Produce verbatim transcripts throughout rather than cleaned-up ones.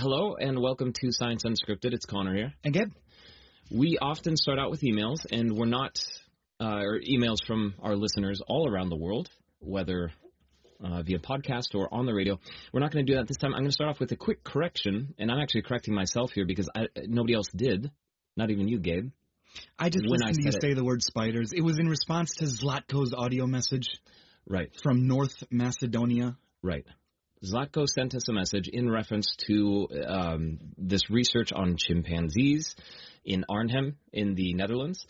Hello and welcome to Science Unscripted. It's Connor here. And Gabe. We often start out with emails, and we're not, uh, or emails from our listeners all around the world, whether uh, via podcast or on the radio. We're not going to do that this time. I'm going to start off with a quick correction, and I'm actually correcting myself here because I, nobody else did, not even you, Gabe. I just when listened I to you said say the word spiders. It was in response to Zlatko's audio message. Right. From North Macedonia. Right. Zlatko sent us a message in reference to um, this research on chimpanzees in Arnhem in the Netherlands.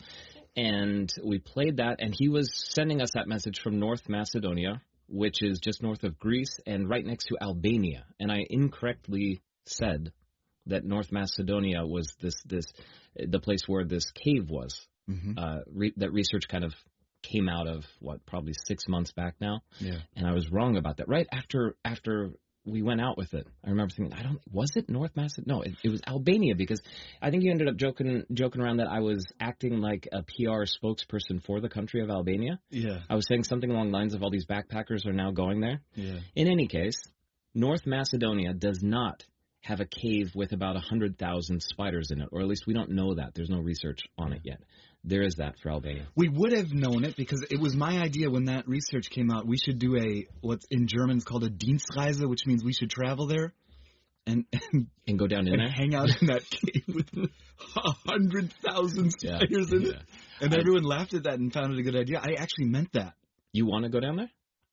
And we played that, and he was sending us that message from North Macedonia, which is just north of Greece and right next to Albania. And I incorrectly said that North Macedonia was this this the place where this cave was. Mm-hmm. Uh, re- that research kind of came out of, what, probably six months back now. Yeah. And I was wrong about that. Right after after we went out with it, I remember thinking, I don't, was it North Macedonia? No, it, it was Albania, because I think you ended up joking joking around that I was acting like a P R spokesperson for the country of Albania. Yeah. I was saying something along the lines of all these backpackers are now going there. Yeah. In any case, North Macedonia does not have a cave with about one hundred thousand spiders in it, or at least we don't know that. There's no research on it yet. There is that for Albania. We would have known it because it was my idea when that research came out. We should do a, what's in German is called a Dienstreise, which means we should travel there and and, and go down in and there? hang out in that cave with one hundred thousand spiders yeah. in it. Yeah. And I, everyone laughed at that and found it a good idea. I actually meant that. You want to go down there?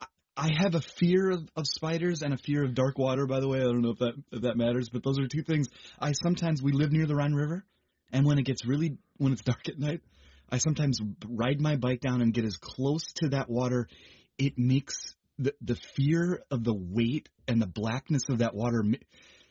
I have a fear of, of spiders and a fear of dark water, by the way. I don't know if that if that matters, but those are two things. I sometimes, we live near the Rhine River, and when it gets really, when it's dark at night, I sometimes ride my bike down and get as close to that water. It makes the the fear of the weight and the blackness of that water ma-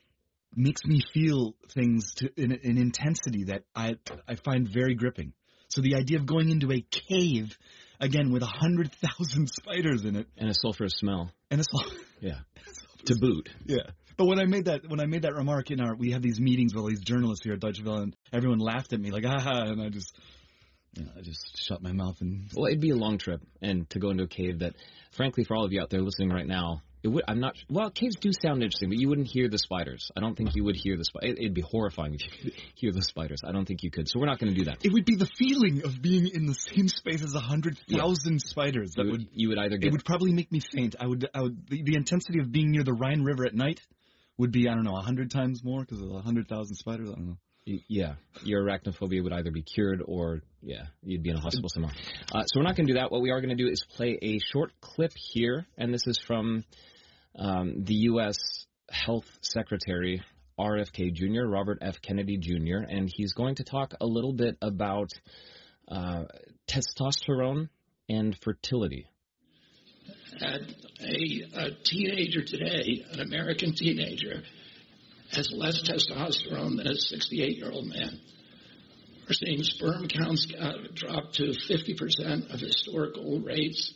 makes me feel things to in, in intensity that I I find very gripping. So the idea of going into a cave, again, with a hundred thousand spiders in it, and a sulfurous smell, and a sul- yeah, to boot, yeah. But when I made that when I made that remark in our, we have these meetings with all these journalists here at Deutsche Welle, and everyone laughed at me like, ah, and I just. You know, I just shut my mouth and. Well, it'd be a long trip, and to go into a cave that, frankly, for all of you out there listening right now, it would. I'm not. Well, caves do sound interesting, but you wouldn't hear the spiders. I don't think you would hear the spiders. It'd be horrifying if you could hear the spiders. I don't think you could. So we're not going to do that. It would be the feeling of being in the same space as a hundred thousand yeah. spiders. That you would, would. You would either get. It would probably make me faint. I would. I would. The, the intensity of being near the Rhine River at night would be, I don't know, a hundred times more because of a hundred thousand spiders. I don't know. Yeah, your arachnophobia would either be cured or, yeah, you'd be in a hospital somewhere. Uh, so we're not going to do that. What we are going to do is play a short clip here, and this is from um, the U S Health Secretary, R F K Junior, Robert F. Kennedy Junior, and he's going to talk a little bit about uh, testosterone and fertility. And a, a teenager today, an American teenager, has less testosterone than a sixty-eight-year-old man. We're seeing sperm counts uh, drop to fifty percent of historical rates.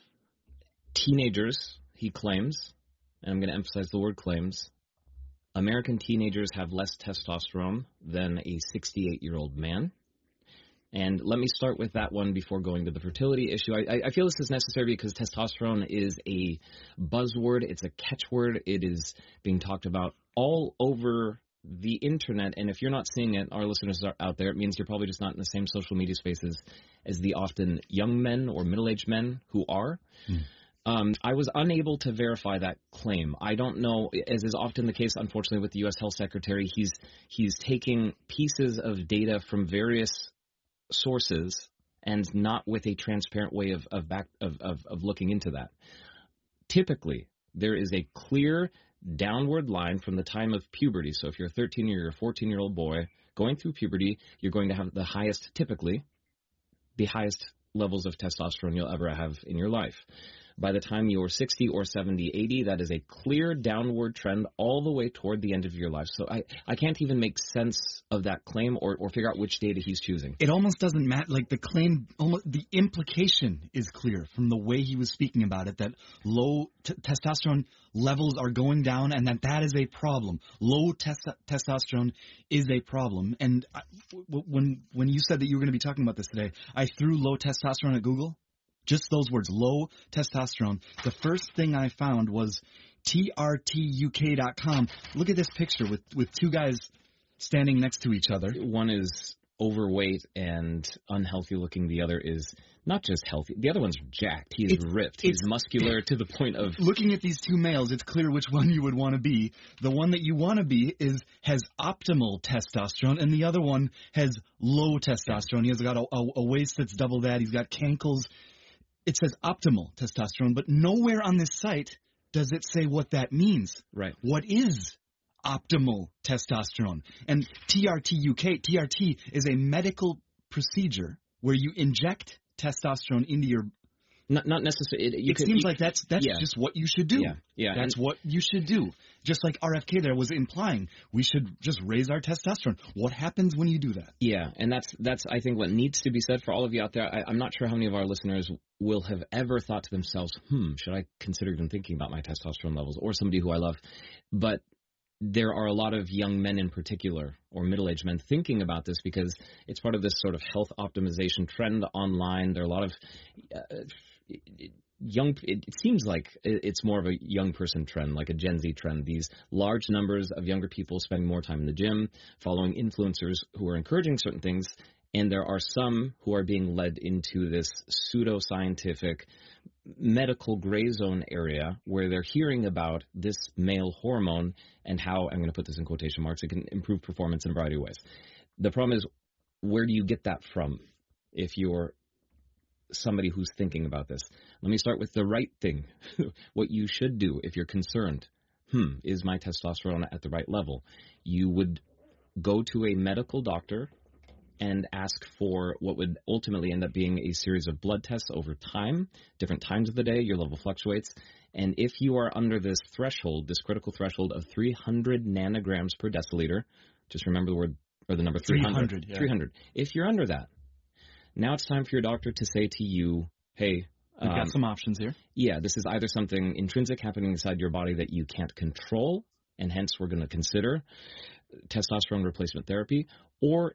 Teenagers, he claims, and I'm going to emphasize the word claims, American teenagers have less testosterone than a sixty-eight-year-old man. And let me start with that one before going to the fertility issue. I, I feel this is necessary because testosterone is a buzzword. It's a catchword. It is being talked about all over the internet. And if you're not seeing it, our listeners are out there, it means you're probably just not in the same social media spaces as the often young men or middle-aged men who are. Mm. Um, I was unable to verify that claim. I don't know, as is often the case, unfortunately, with the U S Health Secretary, he's he's taking pieces of data from various sources and not with a transparent way of of, back, of of of looking into that. Typically, there is a clear downward line from the time of puberty. So if you're a thirteen or you're a fourteen-year-old boy going through puberty, you're going to have the highest, typically, the highest levels of testosterone you'll ever have in your life. By the time you're sixty or seventy, eighty, that is a clear downward trend all the way toward the end of your life. So I, I can't even make sense of that claim or, or figure out which data he's choosing. It almost doesn't matter. Like the claim, almost, the implication is clear from the way he was speaking about it, that low t- testosterone levels are going down and that that is a problem. Low tes- testosterone is a problem. And I, w- when when you said that you were going to be talking about this today, I threw low testosterone at Google. Just those words, low testosterone. The first thing I found was T R T U K dot com. Look at this picture with, with two guys standing next to each other. One is overweight and unhealthy looking. The other is not just healthy. The other one's jacked. He's It's- ripped. He's it's- muscular to the point of... Looking at these two males, it's clear which one you would want to be. The one that you want to be is has optimal testosterone, and the other one has low testosterone. He has got a, a, a waist that's double that. He's got cankles. It says optimal testosterone, but nowhere on this site does it say what that means. Right. What is optimal testosterone? And T R T U K, T R T is a medical procedure where you inject testosterone into your. Not not necessarily. It, you It could, seems you, like that's that's yeah. just what you should do. Yeah, yeah. That's and, what you should do. Just like R F K there was implying, we should just raise our testosterone. What happens when you do that? Yeah, and that's that's I think what needs to be said for all of you out there. I, I'm not sure how many of our listeners will have ever thought to themselves, "Hmm, should I consider even thinking about my testosterone levels?" Or somebody who I love, but there are a lot of young men in particular, or middle-aged men, thinking about this because it's part of this sort of health optimization trend online. There are a lot of uh, young. It, it seems like it's more of a young person trend, like a Gen Z trend. These large numbers of younger people spending more time in the gym, following influencers who are encouraging certain things, and there are some who are being led into this pseudo-scientific medical gray zone area where they're hearing about this male hormone and how, I'm going to put this in quotation marks, it can improve performance in a variety of ways. The problem is, where do you get that from if you're somebody who's thinking about this? Let me start with the right thing. What you should do if you're concerned, hmm, is my testosterone at the right level? You would go to a medical doctor and ask for what would ultimately end up being a series of blood tests over time, different times of the day, your level fluctuates. And if you are under this threshold, this critical threshold of three hundred nanograms per deciliter, just remember the word or the number three hundred. three hundred, yeah. three hundred. If you're under that, now it's time for your doctor to say to you, hey, We've um, got some options here. yeah, this is either something intrinsic happening inside your body that you can't control, and hence we're going to consider testosterone replacement therapy, or